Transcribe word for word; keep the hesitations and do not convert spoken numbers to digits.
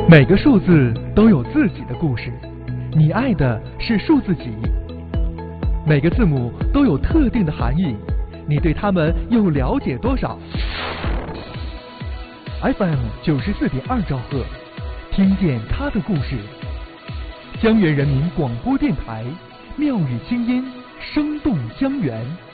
每个数字都有自己的故事，你爱的是数字几？每个字母都有特定的含义，你对它们又了解多少 ？F M 九十四点二兆赫，听见它的故事。江源人民广播电台，妙语清音，生动江源。